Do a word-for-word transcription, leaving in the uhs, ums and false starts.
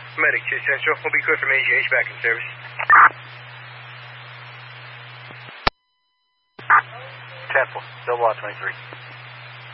Medic to Central. We'll be clear from A G H back in service. Temple, double R twenty-three.